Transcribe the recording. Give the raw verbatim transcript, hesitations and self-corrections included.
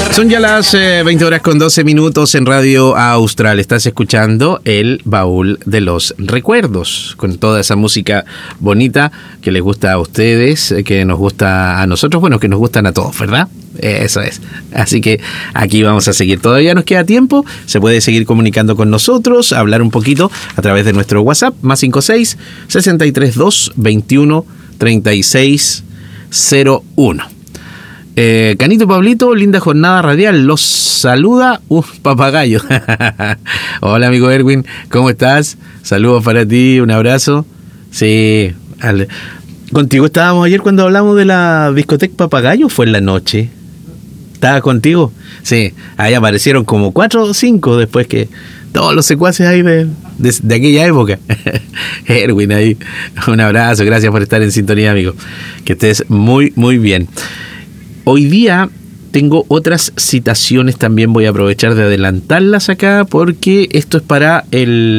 Son ya las eh, veinte horas con doce minutos en Radio Austral. Estás escuchando el Baúl de los Recuerdos, con toda esa música bonita que les gusta a ustedes, que nos gusta a nosotros, bueno, que nos gustan a todos, ¿verdad? Eso es. Así que aquí vamos a seguir. Todavía nos queda tiempo. Se puede seguir comunicando con nosotros, hablar un poquito a través de nuestro WhatsApp, más cincuenta y seis, sesenta y tres, dos, veintiuno, treinta y seis, cero uno. Eh, Canito Pablito, linda jornada radial. Los saluda un papagayo. Hola, amigo Erwin, ¿cómo estás? Saludos para ti, un abrazo. Sí, al... contigo estábamos ayer cuando hablamos de la discoteca Papagayo, fue en la noche. ¿Estaba contigo? Sí, ahí aparecieron como cuatro o cinco después que todos los secuaces ahí de, de, de aquella época. Erwin ahí, un abrazo, gracias por estar en sintonía, amigo. Que estés muy, muy bien. Hoy día tengo otras citaciones, también voy a aprovechar de adelantarlas acá porque esto es para el